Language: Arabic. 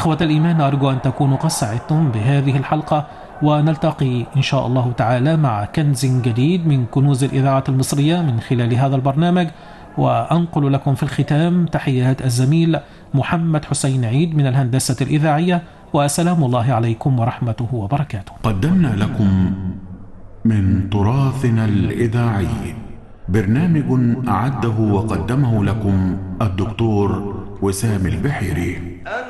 إخوة الإيمان، أرجو أن تكونوا قد سعدتم بهذه الحلقة، ونلتقي إن شاء الله تعالى مع كنز جديد من كنوز الإذاعة المصرية من خلال هذا البرنامج. وأنقل لكم في الختام تحيات الزميل محمد حسين عيد من الهندسة الإذاعية، وسلام الله عليكم ورحمته وبركاته. قدمنا لكم من تراثنا الإذاعي برنامج أعده وقدمه لكم الدكتور وسام البحيري.